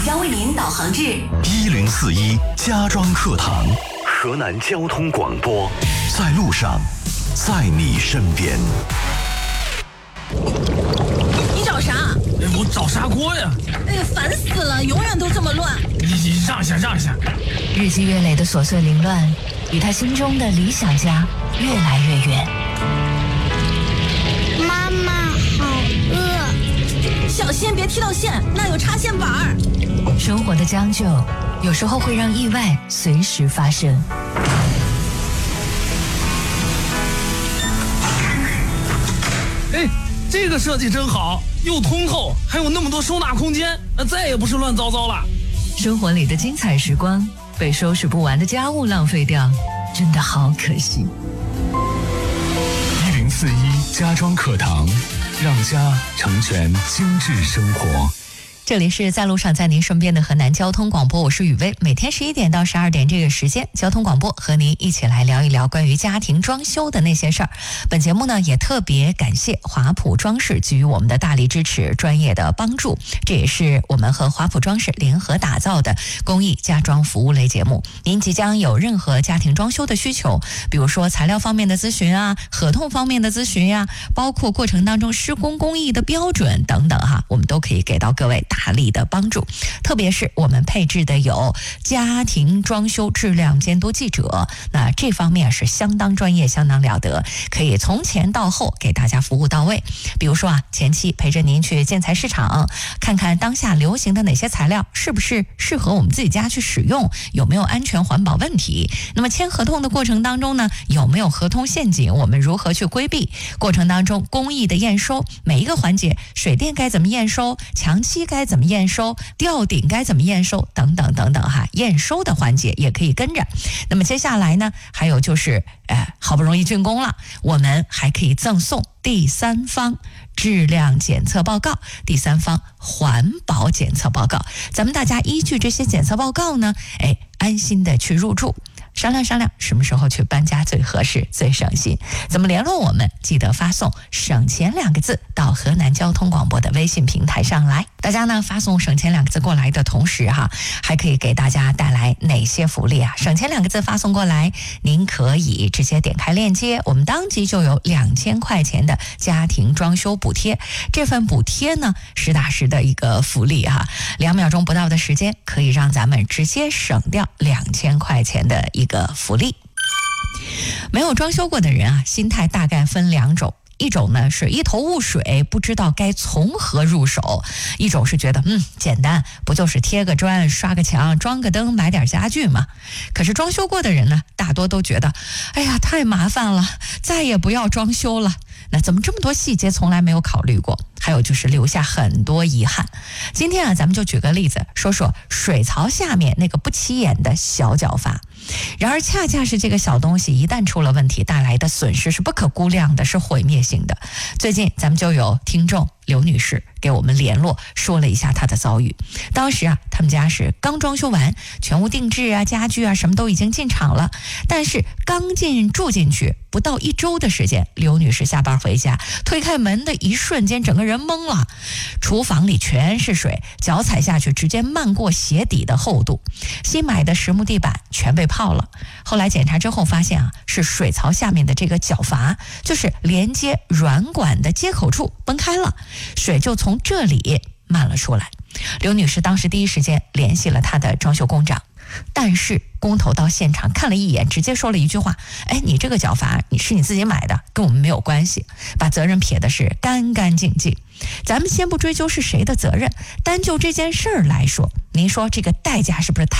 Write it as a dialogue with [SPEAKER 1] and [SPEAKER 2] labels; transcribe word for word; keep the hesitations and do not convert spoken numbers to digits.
[SPEAKER 1] 将为您导航至
[SPEAKER 2] 一零四一家装课堂，河南交通广播，在路上，在你身边。
[SPEAKER 3] 你找啥？
[SPEAKER 4] 哎，我找砂锅呀！
[SPEAKER 3] 哎呀，烦死了，永远都这么乱。
[SPEAKER 4] 你你让一下，让一下。
[SPEAKER 5] 日积月累的琐碎凌乱，与他心中的理想家越来越远。
[SPEAKER 6] 妈妈好饿，
[SPEAKER 3] 小心别踢到线，那有插线板儿。
[SPEAKER 5] 生活的将就，有时候会让意外随时发生。
[SPEAKER 4] 哎，这个设计真好，又通透，还有那么多收纳空间，那再也不是乱糟糟了。
[SPEAKER 5] 生活里的精彩时光，被收拾不完的家务浪费掉，真的好可惜。
[SPEAKER 2] 一零四一家装课堂，让家成全精致生活。
[SPEAKER 5] 这里是在路上，在您身边的河南交通广播，我是雨薇。每天十一点到十二点这个时间，交通广播和您一起来聊一聊关于家庭装修的那些事儿。本节目呢，也特别感谢华普装饰给予我们的大力支持、专业的帮助。这也是我们和华普装饰联合打造的公益家装服务类节目。您即将有任何家庭装修的需求，比如说材料方面的咨询啊，合同方面的咨询呀、啊，包括过程当中施工工艺的标准等等哈，我们都可以给到各位大力的帮助。特别是我们配置的有家庭装修质量监督记者，那这方面是相当专业、相当了得，可以从前到后给大家服务到位。比如说啊，前期陪着您去建材市场，看看当下流行的哪些材料是不是适合我们自己家去使用，有没有安全环保问题。那么签合同的过程当中呢，有没有合同陷阱，我们如何去规避。过程当中工艺的验收，每一个环节，水电该怎么验收，墙漆该怎么验收，吊顶该怎么验收，等等等等哈，验收的环节也可以跟着。那么接下来呢，还有就是呃，好不容易竣工了，我们还可以赠送第三方质量检测报告、第三方环保检测报告。咱们大家依据这些检测报告呢，哎，安心的去入住。商量商量什么时候去搬家最合适、最省心。怎么联络我们？记得发送省钱两个字到河南交通广播的微信平台上来。大家呢发送省钱两个字过来的同时哈，还可以给大家带来哪些福利啊？省钱两个字发送过来，您可以直接点开链接，我们当即就有两千块钱的家庭装修补贴。这份补贴呢，实打实的一个福利哈，两秒钟不到的时间，可以让咱们直接省掉两千块钱的一个福利。没有装修过的人啊，心态大概分两种。一种呢是一头雾水，不知道该从何入手；一种是觉得嗯简单，不就是贴个砖、刷个墙、装个灯、买点家具吗？可是装修过的人呢，大多都觉得，哎呀太麻烦了，再也不要装修了。那怎么这么多细节从来没有考虑过？还有就是留下很多遗憾。今天啊，咱们就举个例子，说说水槽下面那个不起眼的小角阀。然而恰恰是这个小东西一旦出了问题，带来的损失是不可估量的，是毁灭性的。最近咱们就有听众刘女士给我们联络，说了一下她的遭遇。当时啊，他们家是刚装修完，全屋定制啊、家具啊什么都已经进场了，但是刚进住进去不到一周的时间，刘女士下班回家，推开门的一瞬间，整个人懵了。厨房里全是水，脚踩下去直接漫过鞋底的厚度，新买的实木地板全被泡了。后来检查之后发现啊，是水槽下面的这个角阀，就是连接软管的接口处崩开了，水就从这里漫了出来。刘女士当时第一时间联系了她的装修工长，但是工头到现场看了一眼，直接说了一句话：哎，你这个角阀你是你自己买的，跟我们没有关系，把责任撇的是干干净净。咱们先不追究是谁的责任，单就这件事儿来说，您说这个代价是不是太